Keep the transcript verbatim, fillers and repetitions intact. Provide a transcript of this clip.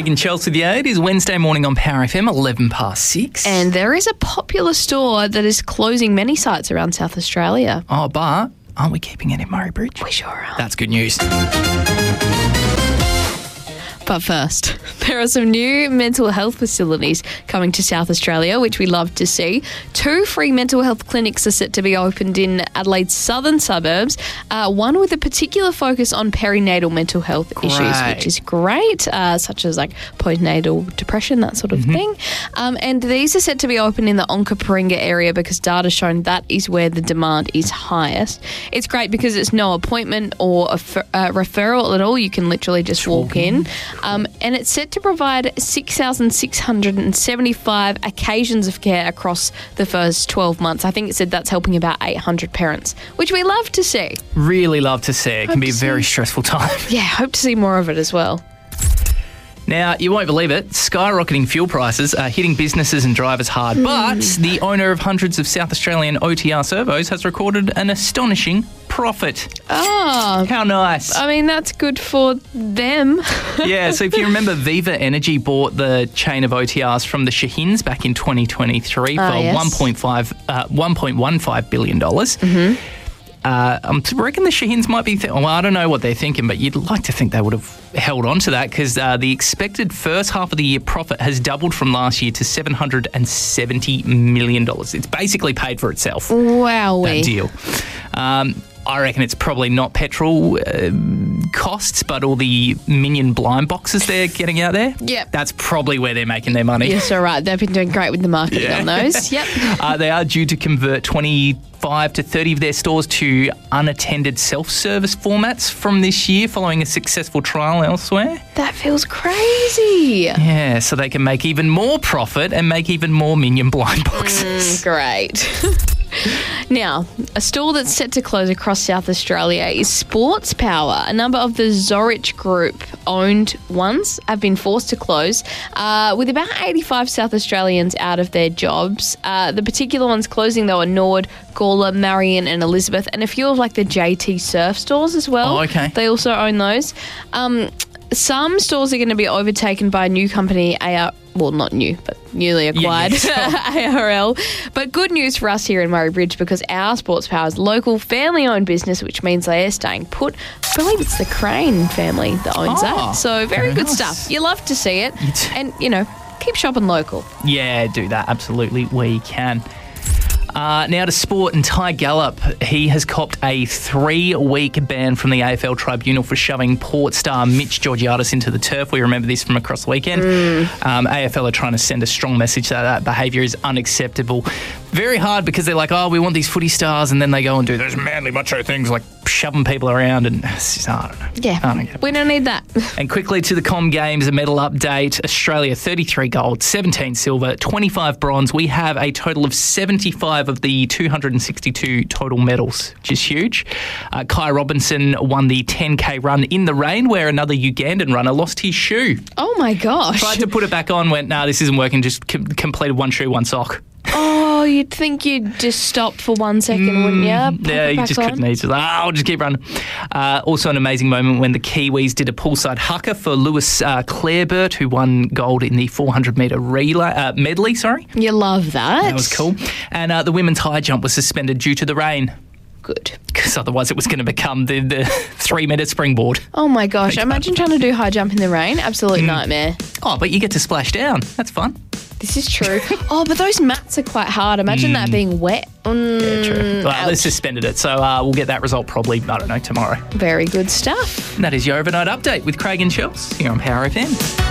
Craig and Chelsea the eight is Wednesday morning on Power F M, eleven past six. And there is a popular store that is closing many sites around South Australia. Oh, but aren't we keeping it in Murray Bridge? We sure are. That's good news. But first, there are some new mental health facilities coming to South Australia, which we love to see. Two free mental health clinics are set to be opened in Adelaide's southern suburbs, uh, one with a particular focus on perinatal mental health Great. issues, which is great, uh, such as like postnatal depression, that sort of mm-hmm. thing. Um, and these are set to be open in the Onkaparinga area because data's shown that is where the demand is highest. It's great because it's no appointment or a f- uh, referral at all. You can literally just walk in. Um, and it's set to provide six thousand six hundred seventy-five occasions of care across the first twelve months. I think it said that's helping about eight hundred parents, which we love to see. Really love to see. It Hope can be a very see. stressful time. Yeah, hope to see more of it as well. Now, you won't believe it, skyrocketing fuel prices are hitting businesses and drivers hard, mm. but the owner of hundreds of South Australian O T R servos has recorded an astonishing profit. Oh. How nice. I mean, that's good for them. Yeah, so if you remember, Viva Energy bought the chain of O T Rs from the Shahins back in twenty twenty-three for uh, yes. one point five, uh, one point one five billion dollars. Mm-hmm. Uh, I reckon the Shahins might be... Th- well, I don't know what they're thinking, but you'd like to think they would have held on to that because uh, the expected first half of the year profit has doubled from last year to seven hundred seventy million dollars. It's basically paid for itself. Wowee. That deal. Um, I reckon it's probably not petrol uh, costs, but all the Minion blind boxes they're getting out there. Yep. That's probably where they're making their money. Yes, all right. They've been doing great with the marketing Yeah. on those. Yep. Uh, they are due to convert twenty-five to thirty of their stores to unattended self-service formats from this year following a successful trial elsewhere. That feels crazy. Yeah, so they can make even more profit and make even more Minion blind boxes. Mm, great. Now, a store that's set to close across South Australia is Sports Power. A number of the Zorich Group owned ones have been forced to close, uh, with about eighty-five South Australians out of their jobs. Uh, the particular ones closing, though, are Nord, Gawler, Marion and Elizabeth, and a few of like the J T Surf stores as well. Oh, okay. They also own those. Um, some stores are going to be overtaken by a new company, A R, well, not new, but newly acquired, yeah, yeah. A R L. But good news for us here in Murray Bridge because our Sports Power is local family-owned business, which means they are staying put. I believe it's the Crane family that owns Oh, that. So very, very good nice. stuff. You love to see it. And, you know, keep shopping local. Yeah, do that. Absolutely, we can. Uh, now to sport, and Ty Gallup, he has copped a three-week ban from the A F L Tribunal for shoving Port star Mitch Georgiadis into the turf. We remember this from across the weekend. Mm. Um, A F L are trying to send a strong message that that behaviour is unacceptable. Very hard because they're like, oh, we want these footy stars, and then they go and do those manly macho things like shoving people around, and it's just, I don't know. Yeah, I don't get it. we don't need that. And quickly to the Com Games, a medal update. Australia, thirty-three gold, seventeen silver, twenty-five bronze. We have a total of seventy-five of the two hundred sixty-two total medals, which is huge. Uh, Kai Robinson won the ten K run in the rain where another Ugandan runner lost his shoe. Oh, my gosh. Tried to put it back on, went, nah, this isn't working, just com- completed one shoe, one sock. Oh, you'd think you'd just stop for one second, mm, wouldn't you? Pop yeah, you just on. couldn't. He's just like, oh, I'll just keep running. Uh, also an amazing moment when the Kiwis did a poolside haka for Lewis uh, Clareburt, who won gold in the four hundred metre relay uh, medley. Sorry, you love that. That was cool. And uh, the women's high jump was suspended due to the rain. Good. Because otherwise it was going to become the, the three-metre springboard. Oh, my gosh. Imagine trying to do high jump in the rain. Absolute mm. nightmare. Oh, but you get to splash down. That's fun. This is true. Oh, but those mats are quite hard. Imagine mm. that being wet. Mm, yeah, true. Well, ouch. they suspended it, so uh, we'll get that result probably, I don't know, tomorrow. Very good stuff. And that is your overnight update with Craig and Chels here on Power F M.